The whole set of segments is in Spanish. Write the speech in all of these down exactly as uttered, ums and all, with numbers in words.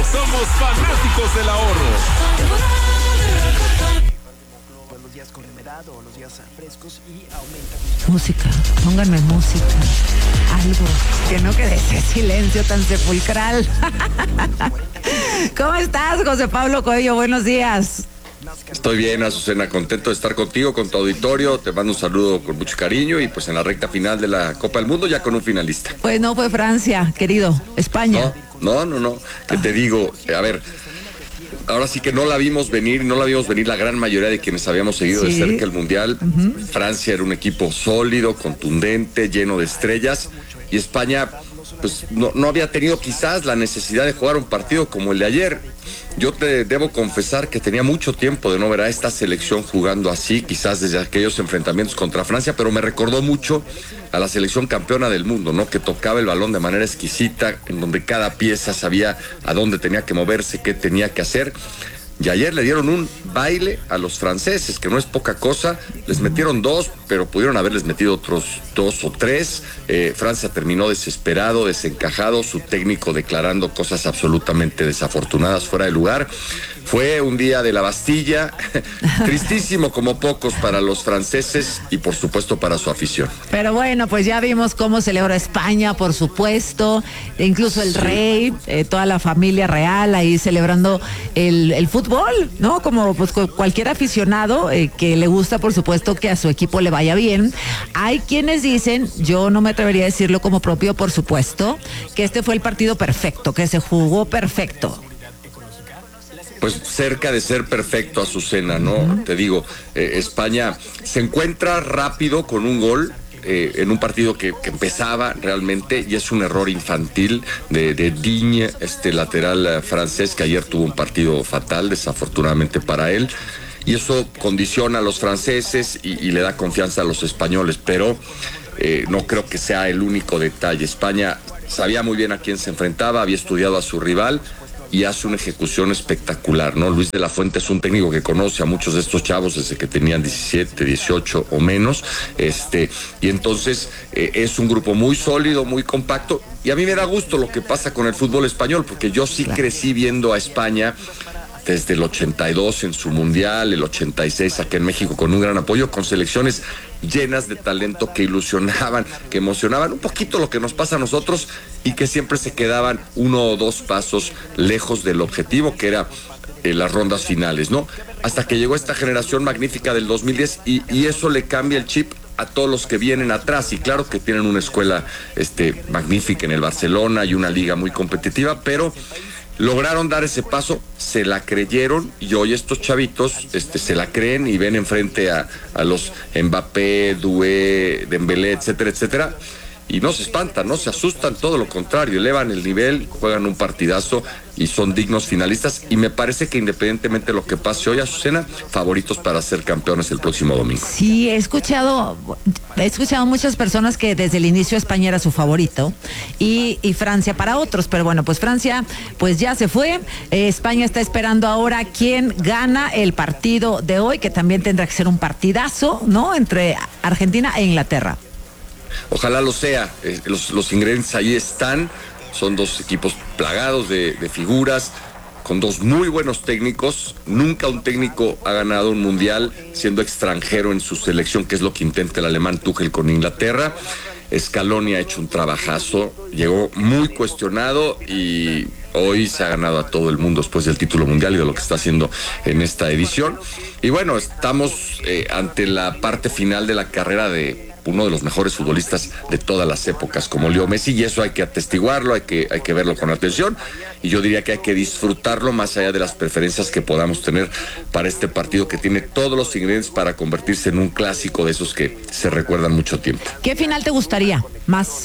somos fanáticos del ahorro. Los días con humedad o los días frescos y aumenta. Música, pónganme música, algo, que no quede ese silencio tan sepulcral. ¿Cómo estás, José Pablo Coello? Buenos días. Estoy bien, Azucena, contento de estar contigo, con tu auditorio. Te mando un saludo con mucho cariño y pues en la recta final de la Copa del Mundo ya con un finalista. Pues no fue Francia, querido, España. No, no, no, no. Que te digo, a ver, ahora sí que no la vimos venir, no la vimos venir la gran mayoría de quienes habíamos seguido sí. de cerca el Mundial. Uh-huh. Francia era un equipo sólido, contundente, lleno de estrellas, y España pues no, no había tenido quizás la necesidad de jugar un partido como el de ayer. Yo te debo confesar que tenía mucho tiempo de no ver a esta selección jugando así, quizás desde aquellos enfrentamientos contra Francia, pero me recordó mucho a la selección campeona del mundo, ¿no? Que tocaba el balón de manera exquisita, en donde cada pieza sabía a dónde tenía que moverse, qué tenía que hacer. Y ayer le dieron un baile a los franceses, que no es poca cosa. Les metieron dos, pero pudieron haberles metido otros dos o tres. Eh, Francia terminó desesperado, desencajado, su técnico declarando cosas absolutamente desafortunadas fuera de lugar. Fue un día de la Bastilla, tristísimo como pocos para los franceses y por supuesto para su afición. Pero bueno, pues ya vimos cómo celebra España, por supuesto, e incluso el sí. rey, eh, toda la familia real ahí celebrando el, el fútbol, ¿no? Como pues cualquier aficionado eh, que le gusta, por supuesto, que a su equipo le vaya bien. Hay quienes dicen, yo no me atrevería a decirlo como propio, por supuesto, que este fue el partido perfecto, que se jugó perfecto. Pues cerca de ser perfecto, Azucena, ¿no? Uh-huh. Te digo, eh, España se encuentra rápido con un gol eh, en un partido que, que empezaba realmente, y es un error infantil de, de Digne, este lateral uh, francés, que ayer tuvo un partido fatal, desafortunadamente para él, y eso condiciona a los franceses y, y le da confianza a los españoles, pero eh, no creo que sea el único detalle. España sabía muy bien a quién se enfrentaba, había estudiado a su rival, y hace una ejecución espectacular, ¿no? Luis de la Fuente es un técnico que conoce a muchos de estos chavos desde que tenían diecisiete, dieciocho o menos, este, y entonces eh, es un grupo muy sólido, muy compacto, y a mí me da gusto lo que pasa con el fútbol español, porque yo sí crecí viendo a España desde el ochenta y dos en su mundial, el ochenta y seis aquí en México con un gran apoyo, con selecciones llenas de talento que ilusionaban, que emocionaban, un poquito lo que nos pasa a nosotros, y que siempre se quedaban uno o dos pasos lejos del objetivo, que era eh, las rondas finales, ¿no? Hasta que llegó esta generación magnífica del dos mil diez, y, y eso le cambia el chip a todos los que vienen atrás, y claro que tienen una escuela este, magnífica en el Barcelona y una liga muy competitiva, pero lograron dar ese paso, se la creyeron, y hoy estos chavitos este, se la creen y ven enfrente a, a los Mbappé, Doué, Dembélé, etcétera, etcétera, y no se espantan, no se asustan, todo lo contrario, elevan el nivel, juegan un partidazo y son dignos finalistas, y me parece que independientemente de lo que pase hoy, Azucena, favoritos para ser campeones el próximo domingo. Sí, he escuchado, he escuchado muchas personas que desde el inicio España era su favorito y, y Francia para otros, pero bueno, pues Francia pues ya se fue, eh, España está esperando ahora quién gana el partido de hoy, que también tendrá que ser un partidazo, ¿no? Entre Argentina e Inglaterra. Ojalá lo sea, eh, los, los ingredientes ahí están, son dos equipos plagados de, de figuras, con dos muy buenos técnicos. Nunca un técnico ha ganado un mundial siendo extranjero en su selección, que es lo que intenta el alemán Tuchel con Inglaterra. Scaloni ha hecho un trabajazo, llegó muy cuestionado y hoy se ha ganado a todo el mundo después del título mundial y de lo que está haciendo en esta edición. Y bueno, estamos eh, ante la parte final de la carrera de uno de los mejores futbolistas de todas las épocas, como Leo Messi, y eso hay que atestiguarlo, hay que, hay que verlo con atención, y yo diría que hay que disfrutarlo más allá de las preferencias que podamos tener para este partido, que tiene todos los ingredientes para convertirse en un clásico de esos que se recuerdan mucho tiempo. ¿Qué final te gustaría más?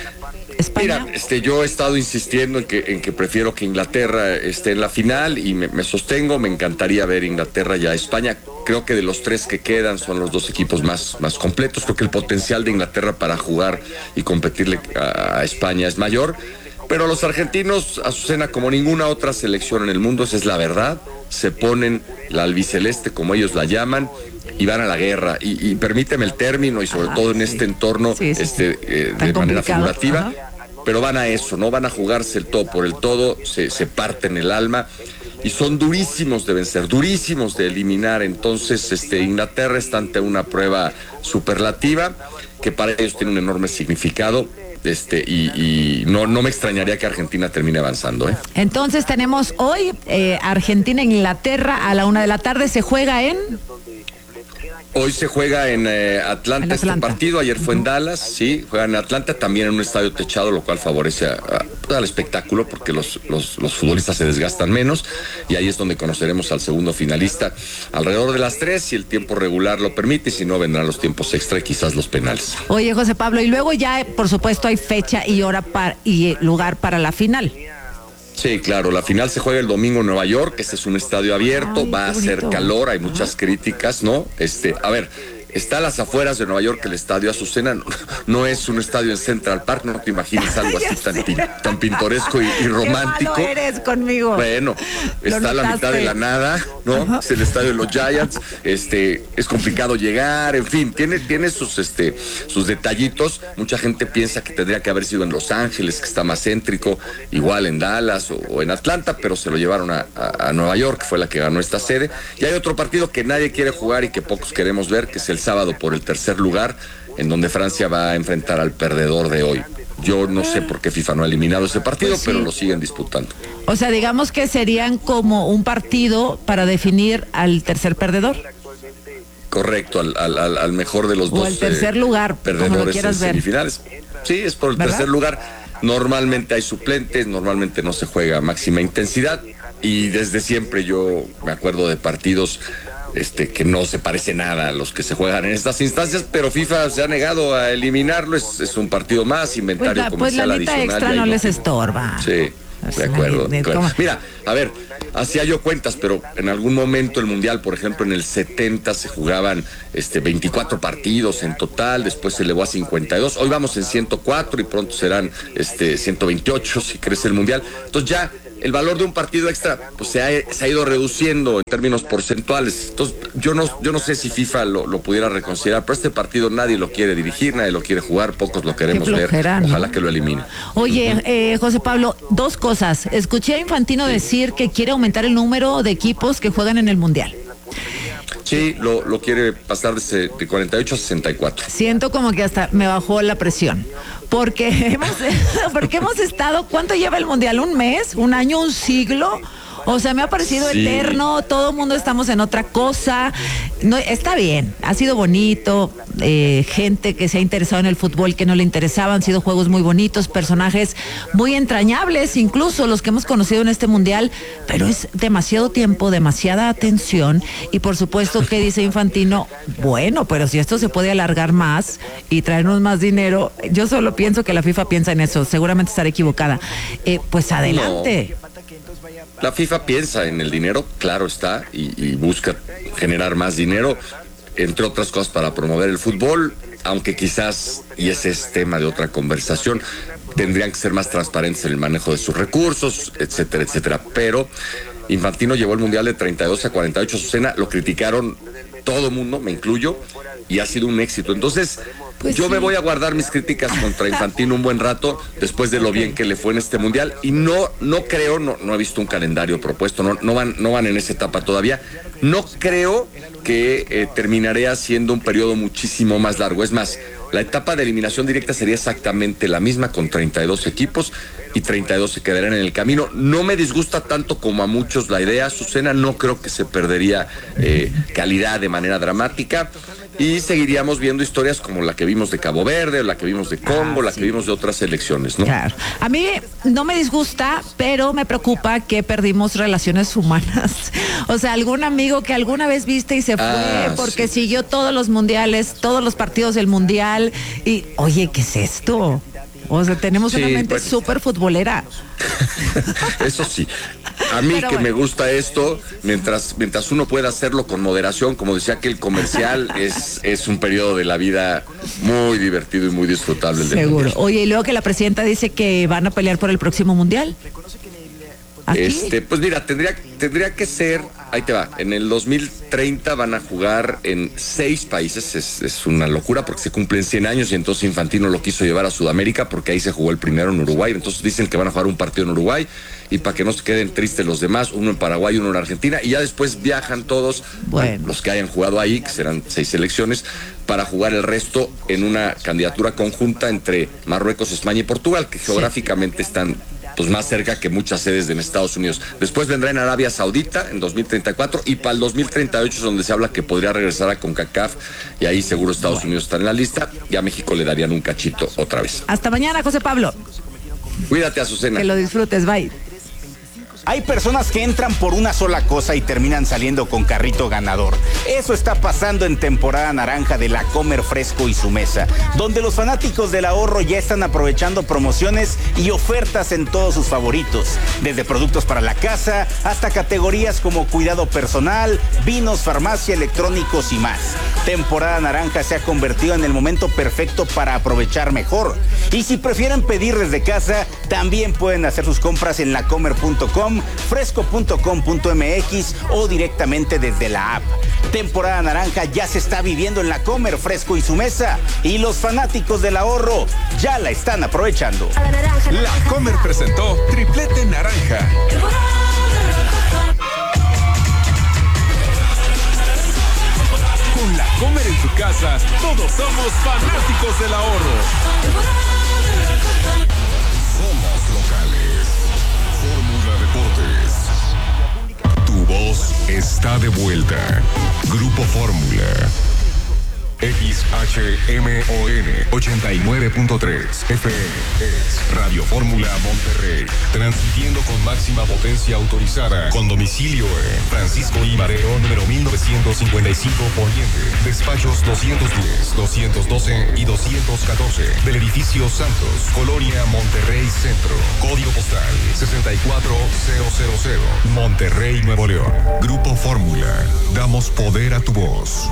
España. Mira, este, yo he estado insistiendo en que, en que prefiero que Inglaterra esté en la final, y me, me sostengo, me encantaría ver Inglaterra ya España. Creo que de los tres que quedan son los dos equipos más, más completos. Creo que el potencial de Inglaterra para jugar y competirle a, a España es mayor. Pero los argentinos, Azucena, como ninguna otra selección en el mundo, esa es la verdad, se ponen la albiceleste, como ellos la llaman, y van a la guerra. Y, y permíteme el término, y sobre ah, todo en sí. este entorno, sí, sí, este, sí. Eh, de manera figurativa, ajá. pero van a eso, ¿no? Van a jugarse el todo por el todo, se, se parten el alma y son durísimos de vencer, durísimos de eliminar. Entonces, este, Inglaterra está ante una prueba superlativa que para ellos tiene un enorme significado. Este, y, y no, no me extrañaría que Argentina termine avanzando, ¿eh? Entonces tenemos hoy eh, Argentina-Inglaterra a la una de la tarde, se juega en... Hoy se juega en eh, Atlanta, en Atlanta este partido, ayer fue uh-huh. en Dallas, sí, juega en Atlanta, también en un estadio techado, lo cual favorece a, a, al espectáculo porque los, los, los futbolistas se desgastan menos y ahí es donde conoceremos al segundo finalista alrededor de las tres, si el tiempo regular lo permite, y si no vendrán los tiempos extra y quizás los penales. Oye, José Pablo, y luego ya, por supuesto, hay fecha y hora para, y lugar para la final. Sí, claro, la final se juega el domingo en Nueva York, este es un estadio abierto, Ay, va a hacer calor, hay muchas Ajá. críticas, ¿no? Este, a ver, está a las afueras de Nueva York el estadio Azucena, no, no es un estadio en Central Park, no te imagines algo así tan, tan pintoresco y, y romántico. Qué malo eres conmigo. Bueno, está a la mitad de la nada, ¿no? Ajá. Es el estadio de los Giants, este, es complicado llegar, en fin, tiene, tiene sus, este, sus detallitos. Mucha gente piensa que tendría que haber sido en Los Ángeles, que está más céntrico, igual en Dallas o, o en Atlanta, pero se lo llevaron a, a, a Nueva York, que fue la que ganó esta sede. Y hay otro partido que nadie quiere jugar y que pocos queremos ver, que es el sábado por el tercer lugar, en donde Francia va a enfrentar al perdedor de hoy. Yo no sé por qué FIFA no ha eliminado ese partido, pues sí, pero lo siguen disputando. O sea, digamos que serían como un partido para definir al tercer perdedor. Correcto, al, al, al mejor de los o dos el tercer eh, lugar, perdedores en semifinales. Sí, es por el ¿verdad? tercer lugar. Normalmente hay suplentes, normalmente no se juega a máxima intensidad y desde siempre yo me acuerdo de partidos Este, que no se parece nada a los que se juegan en estas instancias, pero FIFA se ha negado a eliminarlo, es, es un partido más, inventario pues la, comercial pues la mitad adicional. extra no les estorba. Sí, pues de acuerdo. De, de, Mira, a ver, hacía yo cuentas, pero en algún momento el Mundial, por ejemplo, en el setenta se jugaban este, veinticuatro partidos en total, después se elevó a cincuenta y dos, hoy vamos en ciento cuatro y pronto serán este, ciento veintiocho si crece el Mundial. Entonces ya el valor de un partido extra pues se ha, se ha ido reduciendo en términos porcentuales. Entonces yo no, yo no sé si FIFA lo, lo pudiera reconsiderar, pero este partido nadie lo quiere dirigir, nadie lo quiere jugar, pocos lo queremos flojera, ver, ojalá ¿no? que lo elimine. Oye, eh, José Pablo, dos cosas. Escuché a Infantino sí. decir que quiere aumentar el número de equipos que juegan en el Mundial. Sí, lo, lo quiere pasar de, de cuarenta y ocho a sesenta y cuatro. Siento como que hasta me bajó la presión. Porque hemos, porque hemos estado, ¿cuánto lleva el Mundial? ¿Un mes? ¿Un año? ¿Un siglo? O sea, me ha parecido sí. eterno, todo el mundo estamos en otra cosa. No, está bien, ha sido bonito, eh, gente que se ha interesado en el fútbol que no le interesaba, han sido juegos muy bonitos, personajes muy entrañables, incluso los que hemos conocido en este Mundial, pero es demasiado tiempo, demasiada atención y por supuesto que dice Infantino, bueno, pero si esto se puede alargar más y traernos más dinero, yo solo pienso que la FIFA piensa en eso, seguramente estaré equivocada, eh, pues adelante. No. La FIFA piensa en el dinero, claro está, y, y busca generar más dinero, entre otras cosas para promover el fútbol, aunque quizás, y ese es tema de otra conversación, tendrían que ser más transparentes en el manejo de sus recursos, etcétera, etcétera. Pero Infantino llevó el Mundial de treinta y dos a cuarenta y ocho a Azucena, lo criticaron todo el mundo, me incluyo, y ha sido un éxito. Entonces, pues yo sí. me voy a guardar mis críticas contra Infantino un buen rato después de lo okay. bien que le fue en este Mundial y no no creo, no no he visto un calendario propuesto, no no van no van en esa etapa todavía. No creo que eh, terminaré haciendo un periodo muchísimo más largo. Es más, la etapa de eliminación directa sería exactamente la misma con treinta y dos equipos y treinta y dos se quedarán en el camino. No me disgusta tanto como a muchos la idea, Azucena, no creo que se perdería eh, calidad de manera dramática y seguiríamos viendo historias como la que vimos de Cabo Verde, la que vimos de Congo, ah, la sí. que vimos de otras selecciones, ¿no? Claro. A mí no me disgusta, pero me preocupa que perdimos relaciones humanas. O sea, algún amigo que alguna vez viste y se fue ah, porque sí. siguió todos los mundiales, todos los partidos del mundial y, oye, ¿qué es esto? O sea, tenemos sí, una mente pues, súper futbolera. Eso sí. A mí Pero que bueno. me gusta esto, mientras mientras uno pueda hacerlo con moderación, como decía aquel comercial, es, es un periodo de la vida muy divertido y muy disfrutable. Seguro. Oye, y luego que la presidenta dice que van a pelear por el próximo mundial. ¿Aquí? Este, pues mira, tendría, tendría que ser, ahí te va, en el dos mil treinta van a jugar en seis países, es, es una locura porque se cumplen cien años y entonces Infantino lo quiso llevar a Sudamérica porque ahí se jugó el primero en Uruguay, entonces dicen que van a jugar un partido en Uruguay y para que no se queden tristes los demás, uno en Paraguay, uno en Argentina, y ya después viajan todos, bueno. los que hayan jugado ahí, que serán seis selecciones, para jugar el resto en una candidatura conjunta entre Marruecos, España y Portugal, que geográficamente están pues más cerca que muchas sedes de Estados Unidos. Después vendrá en Arabia Saudita en dos mil treinta y cuatro y para el dos mil treinta y ocho es donde se habla que podría regresar a CONCACAF y ahí seguro Estados bueno. Unidos está en la lista y a México le darían un cachito otra vez. Hasta mañana, José Pablo. Cuídate, Azucena. Que lo disfrutes, bye. Hay personas que entran por una sola cosa y terminan saliendo con carrito ganador. Eso está pasando en temporada naranja de La Comer Fresco y Su Mesa, donde los fanáticos del ahorro ya están aprovechando promociones y ofertas en todos sus favoritos, desde productos para la casa hasta categorías como cuidado personal, vinos, farmacia, electrónicos y más. Temporada naranja se ha convertido en el momento perfecto para aprovechar mejor. Y si prefieren pedir desde casa, también pueden hacer sus compras en lacomer punto com, fresco punto com punto m x o directamente desde la app. Temporada naranja ya se está viviendo en La Comer Fresco y Su Mesa y los fanáticos del ahorro ya la están aprovechando. La Comer presentó Triplete Naranja. Con La Comer en tu casa, todos somos fanáticos del ahorro. Somos locales. Fórmula Deportes. Tu voz está de vuelta. Grupo Fórmula. X H M O N ochenta y nueve punto tres F M es Radio Fórmula Monterrey, transmitiendo con máxima potencia autorizada, con domicilio en Francisco I. Madero, número mil novecientos cincuenta y cinco Poniente, despachos doscientos diez, doscientos doce y doscientos catorce, del edificio Santos, Colonia Monterrey Centro, código postal sesenta y cuatro mil, Monterrey, Nuevo León. Grupo Fórmula, damos poder a tu voz.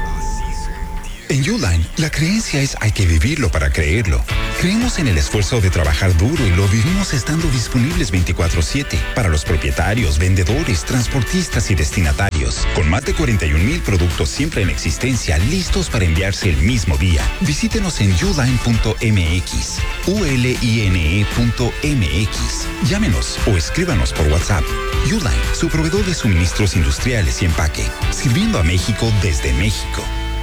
En Uline, la creencia es hay que vivirlo para creerlo. Creemos en el esfuerzo de trabajar duro y lo vivimos estando disponibles veinticuatro siete para los propietarios, vendedores, transportistas y destinatarios. Con más de cuarenta y un mil productos siempre en existencia, listos para enviarse el mismo día. Visítenos en uline punto m x, u l i n e punto m x. Llámenos o escríbanos por WhatsApp. Uline, su proveedor de suministros industriales y empaque, sirviendo a México desde México.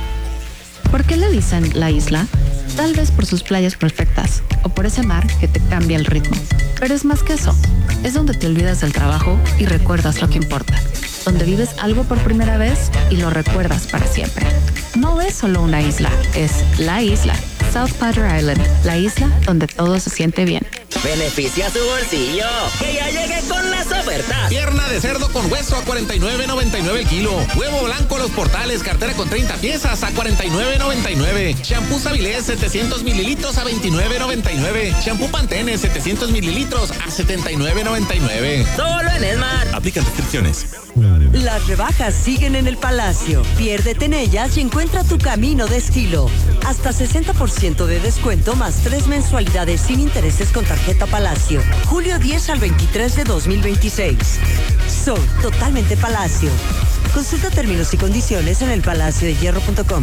¿Por qué le dicen la isla? Tal vez por sus playas perfectas o por ese mar que te cambia el ritmo. Pero es más que eso. Es donde te olvidas del trabajo y recuerdas lo que importa. Donde vives algo por primera vez y lo recuerdas para siempre. No es solo una isla, es la isla. South Padre Island, la isla donde todo se siente bien. Beneficia su bolsillo, que ya llegué con las ofertas. Pierna de cerdo con hueso a cuarenta y nueve noventa y nueve el kilo. Huevo blanco Los Portales, cartera con treinta piezas a cuarenta y nueve noventa y nueve. Shampoo Savilés setecientos mililitros a veintinueve noventa y nueve. Shampoo Pantene setecientos mililitros a setenta y nueve noventa y nueve. Solo en Esmar. Aplican restricciones. Las rebajas siguen en el Palacio. Piérdete en ellas y encuentra tu camino de estilo. Hasta sesenta por ciento de descuento más tres mensualidades sin intereses con tarjeta Palacio. Julio diez al veintitrés de dos mil veintiséis. Son totalmente Palacio. Consulta términos y condiciones en el palacio de hierro punto com.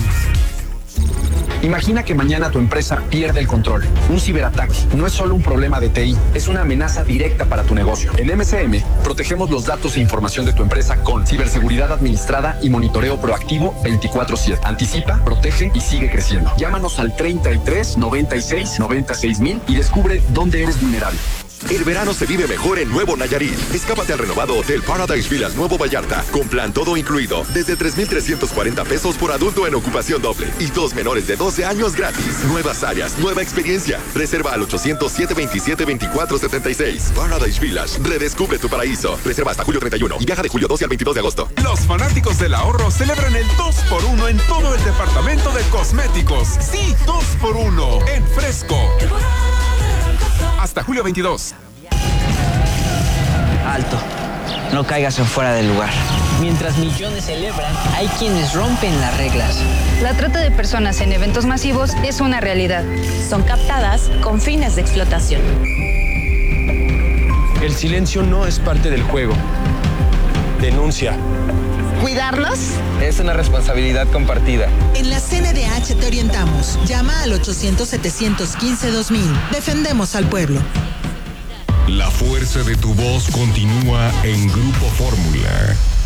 Imagina que mañana tu empresa pierde el control. Un ciberataque no es solo un problema de T I, es una amenaza directa para tu negocio. En M C M, protegemos los datos e información de tu empresa con ciberseguridad administrada y monitoreo proactivo veinticuatro siete. Anticipa, protege y sigue creciendo. Llámanos al treinta y tres noventa y seis noventa y seis mil y descubre dónde eres vulnerable. El verano se vive mejor en Nuevo Nayarit. Escápate al renovado Hotel Paradise Villas Nuevo Vallarta, con plan todo incluido, desde tres mil trescientos cuarenta pesos por adulto en ocupación doble y dos menores de doce años gratis. Nuevas áreas, nueva experiencia. Reserva al ochocientos siete veintisiete veinticuatro setenta y seis. Paradise Villas, redescubre tu paraíso. Reserva hasta julio treinta y uno y viaja de julio doce al veintidós de agosto. Los fanáticos del ahorro celebran el dos por uno en todo el departamento de cosméticos. Sí, dos por uno en Fresco. Hasta julio veintidós. Alto, no caigas en fuera del lugar. Mientras millones celebran, hay quienes rompen las reglas. La trata de personas en eventos masivos es una realidad. Son captadas con fines de explotación. El silencio no es parte del juego. Denuncia. ¿Cuidarlos? Es una responsabilidad compartida. En la C N D H te orientamos. Llama al ochocientos, setecientos quince, dos mil. Defendemos al pueblo. La fuerza de tu voz continúa en Grupo Fórmula.